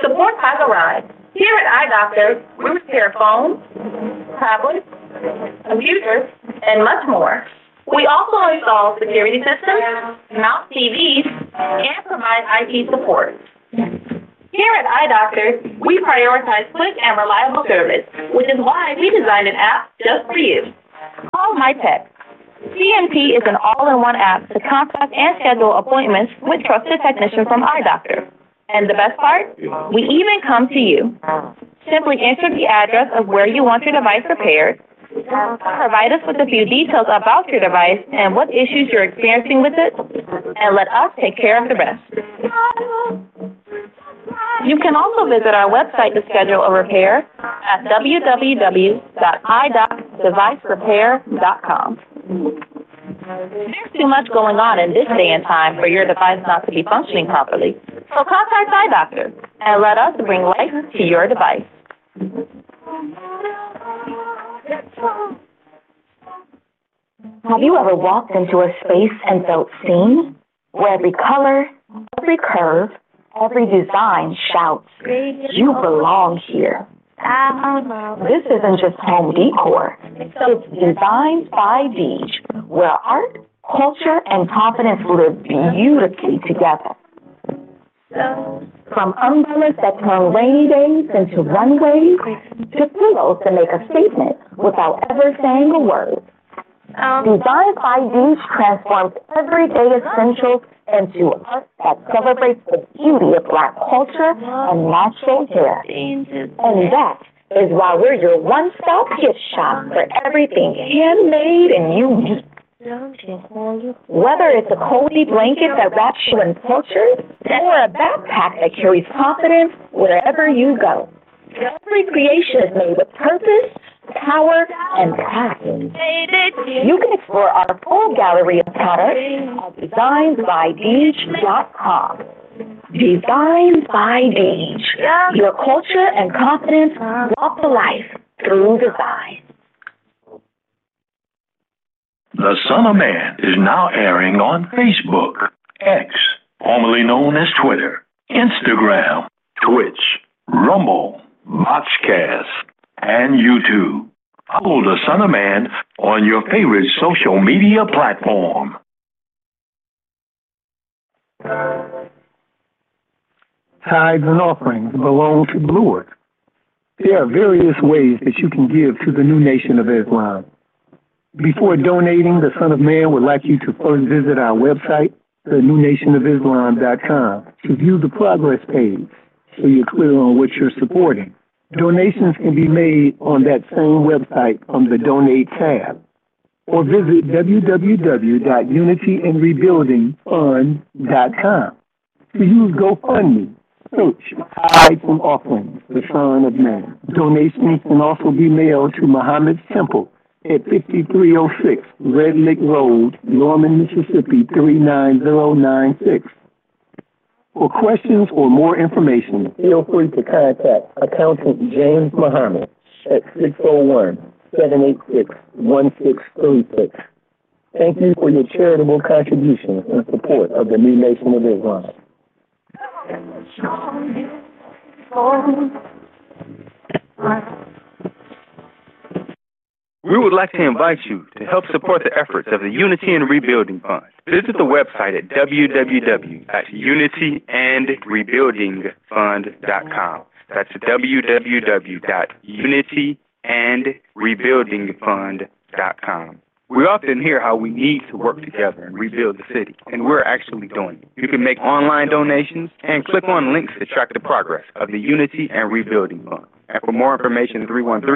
Support has arrived. Here at Eye Doctor, we repair phones, tablets, computers, and much more. We also install security systems, mount TVs, and provide IT support. Here at Eye Doctor, we prioritize quick and reliable service, which is why we designed an app just for you. Call MyTech. CNP is an all-in-one app to contact and schedule appointments with trusted technicians from Eye Doctor. And the best part? We even come to you. Simply enter the address of where you want your device repaired, provide us with a few details about your device and what issues you're experiencing with it, and let us take care of the rest. You can also visit our website to schedule a repair at www.idocdevicerepair.com. There's too much going on in this day and time for your device not to be functioning properly. So contact Eye Doctor and let us bring life to your device. Have you ever walked into a space and felt seen? Where every color, every curve, every design shouts, "You belong here." This isn't just home decor. It's Designs by Deej, where art, culture, and confidence live beautifully together. From umbrellas that turn rainy days into runways, to pillows that make a statement without ever saying a word. Designs by Deej transforms everyday essentials into art that celebrates the beauty of Black culture and natural hair. And that is why we're your one-stop gift shop for everything handmade and unique. Whether it's a cozy blanket that wraps you in culture or a backpack that carries confidence wherever you go, every creation is made with purpose, power, and pride. You can explore our full gallery of products at designsbydeej.com. Designs by Deej. Your culture and confidence brought to life through design. The Son of Man is now airing on Facebook, X, formerly known as Twitter, Instagram, Twitch, Rumble, Boxcast, and YouTube. Follow the Son of Man on your favorite social media platform. Tithes and offerings belong to the Lord. There are various ways that you can give to the New Nation of Islam. Before donating, the Son of Man would like you to first visit our website, thenewnationofislam.com, to view the progress page so you're clear on what you're supporting. Donations can be made on that same website from the Donate tab, or visit www.unityandrebuildingfund.com. To use GoFundMe, search Tithes and Offerings, the Son of Man. Donations can also be mailed to Muhammad's Temple at 5306 Red Lick Road, Norman, Mississippi 39096. For questions or more information, feel free to contact Accountant James Muhammad at 601-786-1636. Thank you for your charitable contributions in support of the New Nation of Islam. We would like to invite you to help support the efforts of the Unity and Rebuilding Fund. Visit the website at www.unityandrebuildingfund.com. That's www.unityandrebuildingfund.com. We often hear how we need to work together and rebuild the city, and we're actually doing it. You can make online donations and click on links to track the progress of the Unity and Rebuilding Fund. And for more information,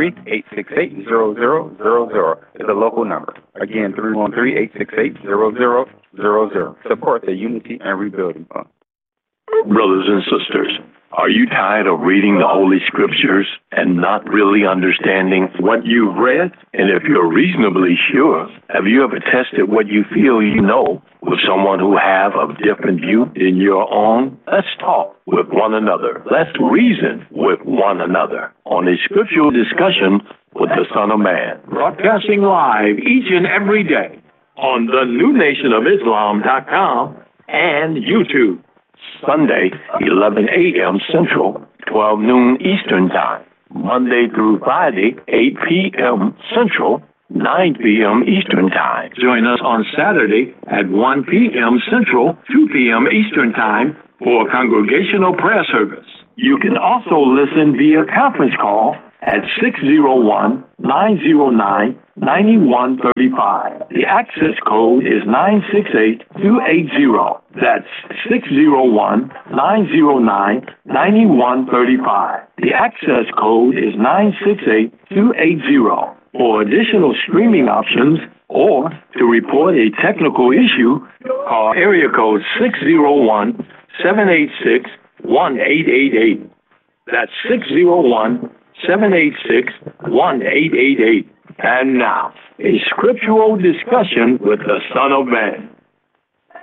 313-868-0000 is the local number. Again, 313-868-0000. Support the Unity and Rebuilding Fund. Brothers and sisters, are you tired of reading the Holy Scriptures and not really understanding what you've read? And if you're reasonably sure, have you ever tested what you feel you know with someone who have a different view than your own? Let's talk with one another. Let's reason with one another on a scriptural discussion with the Son of Man. Broadcasting live each and every day on thenewnationofislam.com and YouTube. Sunday, 11 a.m. Central, 12 noon Eastern Time. Monday through Friday, 8 p.m. Central, 9 p.m. Eastern Time. Join us on Saturday at 1 p.m. Central, 2 p.m. Eastern Time for a congregational prayer service. You can also listen via conference call at 601-909-9135. The access code is 968280. That's 601-909-9135. The access code is 968280. For additional streaming options or to report a technical issue, call area code 601-786-1888. That's 601-786-1888. And now, a scriptural discussion with the Son of Man.